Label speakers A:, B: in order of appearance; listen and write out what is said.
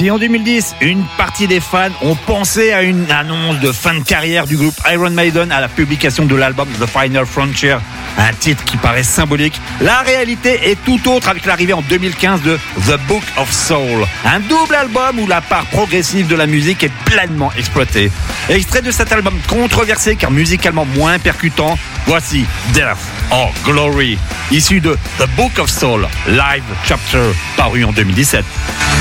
A: Si en 2010, une partie des fans ont pensé à une annonce de fin de carrière du groupe Iron Maiden à la publication de l'album The Final Frontier, un titre qui paraît symbolique, la réalité est tout autre avec l'arrivée en 2015 de The Book of Soul, un double album où la part progressive de la musique est pleinement exploitée. Extrait de cet album controversé car musicalement moins percutant, voici Death or Glory, issu de The Book of Soul Live Chapter, paru en 2017.